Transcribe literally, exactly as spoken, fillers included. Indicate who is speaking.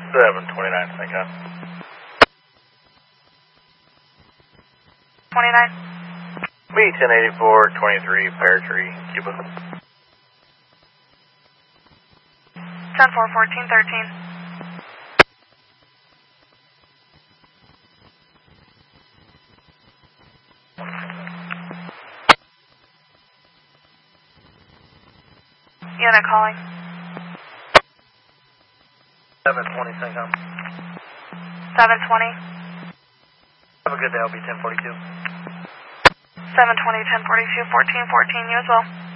Speaker 1: seven twenty-nine, thank you.
Speaker 2: twenty-nine.
Speaker 1: B ten eighty-four, twenty-three, Pear Tree, Cuba.
Speaker 2: ten four, fourteen, thirteen. Unit calling.
Speaker 1: seven twenty, thank you.
Speaker 2: seven twenty.
Speaker 1: Have a good day, I'll be ten forty-two.
Speaker 2: seven twenty, ten forty-two, fourteen fourteen, you as well.